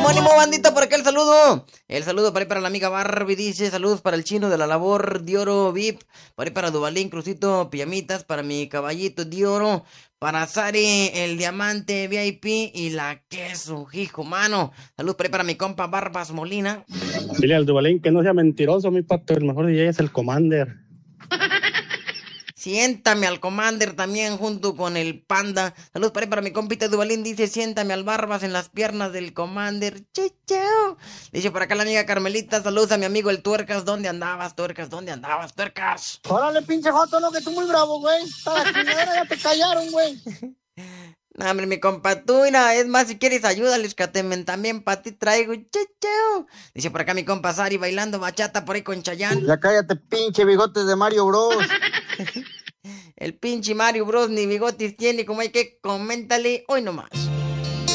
ánimo, bandita, por acá el saludo. El saludo para la amiga Barbie, dice, saludos para el chino de la labor de oro VIP, para Duvalín, Crucito, pijamitas, para mi caballito de oro, para Sari, el diamante VIP y la queso, hijo, mano. Saludos para mi compa Barbas Molina. Dile al Duvalín que no sea mentiroso, mi pato, el mejor DJ es el Commander. Siéntame al Commander también junto con el Panda. Saludos para mi compita Duvalín. Dice, siéntame al Barbas en las piernas del Commander. Chao. Dice por acá la amiga Carmelita. Saludos a mi amigo el Tuercas. ¿Dónde andabas, Tuercas? ¿Dónde andabas, Tuercas? Órale, pinche joto, no, que tú muy bravo, güey. Toda la chingadera ya te callaron, güey. No, hombre, mi compa, tú, mira, es más, si quieres ayúdales, catemen, también para ti traigo, chao. Dice por acá mi compa Sari bailando bachata por ahí con Chayanne. Ya cállate, pinche bigotes de Mario Bros. El pinche Mario Bros ni bigotes tiene, como hay que, coméntale hoy nomás.